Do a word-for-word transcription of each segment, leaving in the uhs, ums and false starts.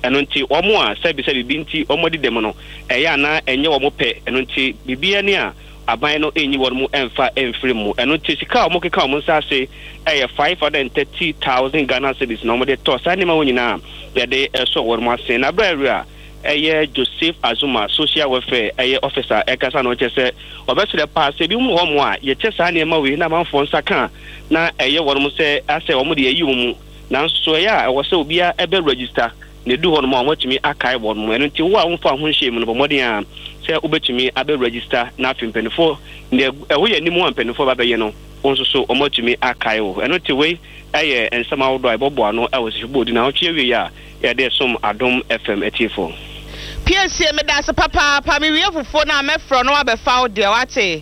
eno nti omo a sebi sebi binti omo di dem no eya na enye omo pe eno nti bibia ni a aban no enyi won mu emfa emfiri mu eno nti sika omo keka omo nsa ase eye five hundred thirty thousand Ghana cedis na omo de to sa ni ma wonyina ya de eso won mu ase na bra a eye Joseph Azuma social welfare eye officer ekasa no chese obesere pa se bi mu omo a ye chesa na ma we na manfo nsa kan na eye won mu se ase omo de ayi mu na so ya e wo se obia ebe register ne du hono mo watumi akai won mu eno nti wo a wonfa ho nhye mu no bomodin a se obetumi abe register na afimpenifo ne ewo ye nimu ampenifo ba beye no onso so omotumi akai wo eno nti we eye ensama wo do ibobo ano e wo se bodi na otwe we ya ya de som Adom F M etifo P S C me da se papa pa me wie fufo na me fro no abefa wo de wate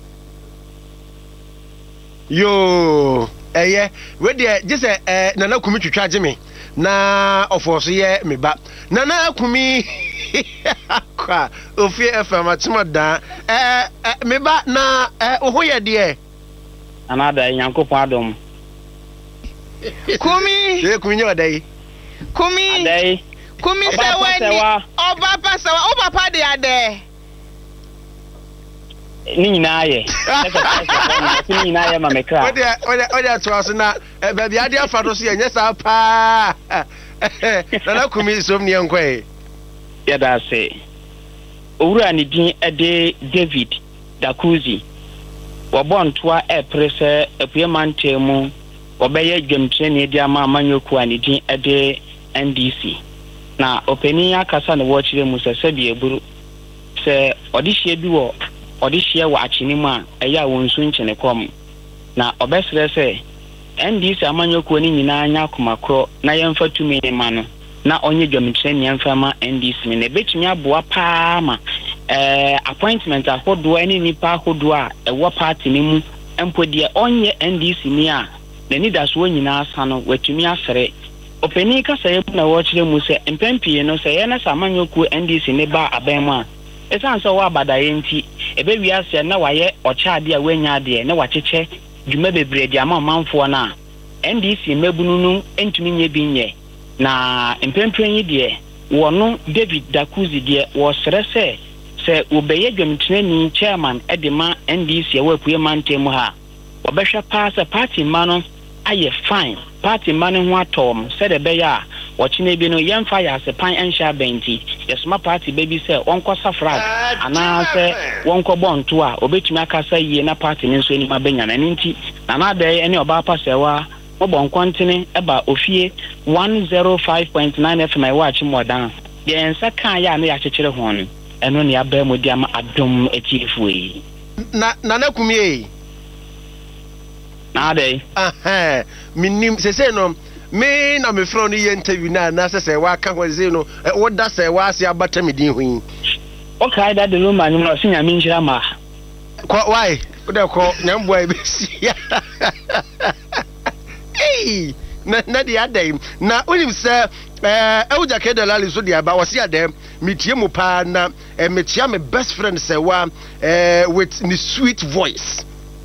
yo eye we de jese eh nana kumi twitwa geme na ofoso ye me ba nana kumi kwa ofie F M atimo da eh me ba na eh oho ye de anada Nyankopon adom kumi ye kumi nyo dai kumi adai kumi sewa ni oba pa sewa oba pa de ade ni nyina ye ni nyina ye ma mekra ode ode ode atwaso na ba bia de afa do so ye nyesa pa nana kumi som ne nkwe ya da se owura ni din ede David Dakuzi wabontoa e prese epuemanté mu obeye dwemtre ne dia ma amanyoku ani din ede N D C na openi akasa ne wo chire mu se se bi eburu se odihie bi wo odihie wa achini mu a eya wonsu nchene kom na obesere se N D C amanyoku ani nyina anya komakro na yemfa tumi ne ma no na onye dwemtre ne yemfa ma N D C ne betumi aboa pa ma eh appointment ahodo ani nipa ahodo a ewo party ni mu empodie onye N D C ni a na ni daso nyina asa no watumi afere openi kasa ye na wo chire mu se empempie no se ye na samanyoku N D C ne ba aban a esan so wa badaye nti ebe wiase na waye ochaade a wanya ade na wacheche dwuma bebre di ama manfo na N D C mebunu nu entumi nye bi nye na empempie yi de wono David Dakuzi de wo sere se se obeye dwamtene ni chairman edema N D C wa puye mantemu ha obehwa pa se party mano aye fine party mano ho atom se de beya wo chine bi no yemfa ya se pan ensha benti yesma party baby se onko safrag ana se wonko bonto a obetumi akasa yie na party ni nso ni mabenya na nti na na de ene oba pa se wa obo nkwantene eba ofie one oh five point nine F M I watch modan ye ensa kan ya na ya chechire ho no eno ne aba mu dia ma Adom etifo yi na na na kumie na dey aha minim sese no me na me fro no ye interview na na sese wa ka ho ze no wo da se wa ase abata medin hoyin o kai da de room anyu no sinya mi nchira ma ko why o de ko nyamboa e be sia hey na na dia adai na onim se eh ewuja ke dalali so dia ba wose adem metie mu pa na eh, metia me best friend se wa eh with the sweet voice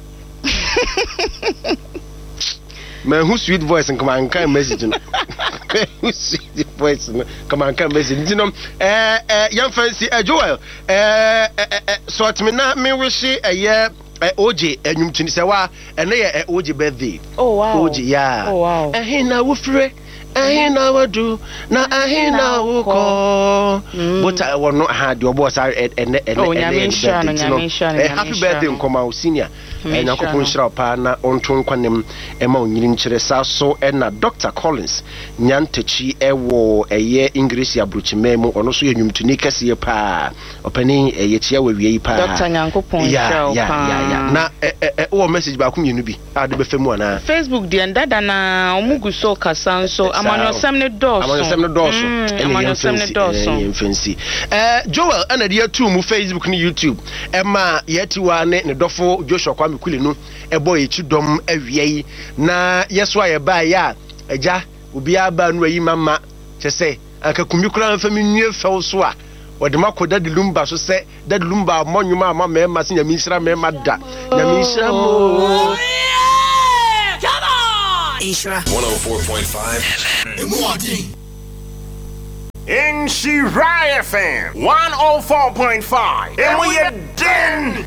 man who sweet voice and come on kind message no who sweet voice no come on kind message you know eh eh young fancy eh Joel eh eh sort me na me wish eh O J enyum tini se wa ene ye O J birthday oh wow O J yeah oh wow eh na wo frɛ eh na wadu na eh na wo ko but I will not have your boss are ene ene ene happy birthday nkoma o senior eh Nyankopon hira pa na onto nkwanem e ma onyiri nkyere sa so e na Doctor Collins Nyantachi e wo eye English abrochime mu ono so enyum tuni kase pa opani eye chia wawie pa Doctor Nyankopon hira pa na eh o message ba ku mienu bi ade be femu ana Facebook di ndada na omuguso kasa nso amanyosem ne doso amanyosem ne doso amanyosem ne doso emfansi eh Joel ana dia tu mu Facebook ni YouTube e ma yetiwa ne ne dofo Joshua Kwame Kuli no e boy chidom awiei na yeso aye ba ya eja obi aba no ayi mama chese aka kumikura mfa menwie few so a ode makoda de lumba so se da de lumba monwuma ama mema se nyame nhira mema da nyame nhira mo come on Ishra one oh four point five In Shirai F M one oh four point five. And we are den.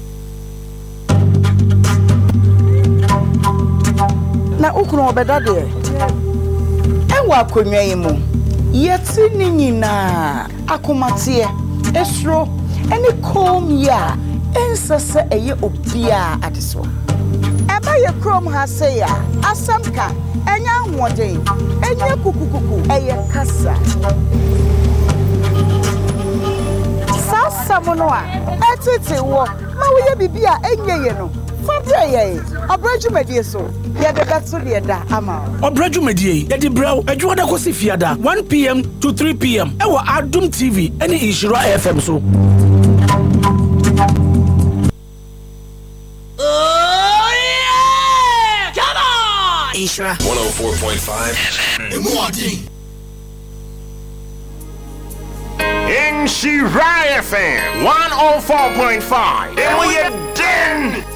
Na ukunu obeda de. Enwa akonwa yi mu. Yeti ni nyina akomatie esro eni kom ya ensese eye obia adeso. Eba ye krom ha se ya asamka enya hoden enya kukukuku eye kasa. Sasa mono a etete wo ma wo ye bibia enye ye no fabre ye obrajumedie so ye de beto de da ama obrajumedie ye di brew adwo da kosi fiada one p m to three p m e wo Adum T V ene Ishira F M so. Oh yeah! Come on! Ishira one oh four point five. In Shirai F M one oh four point five. And we are den.